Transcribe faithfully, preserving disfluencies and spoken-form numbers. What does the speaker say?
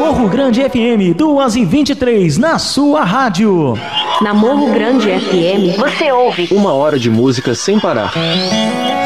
Morro Grande F M, duas e vinte e três, na sua rádio. Na Morro Grande F M, você ouve uma hora de música sem parar.